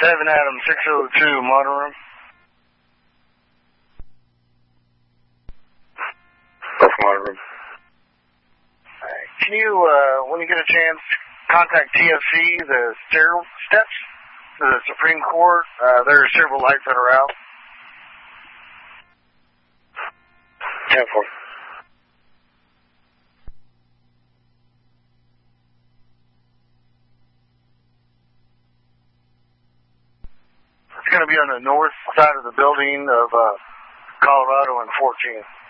7 Adam 602, modern room. Modern room. Can you, when you get a chance, contact TFC, the steps, the Supreme Court? There are several lights that are out. 10-4. It's going to be on the north side of the building of Colorado and 14.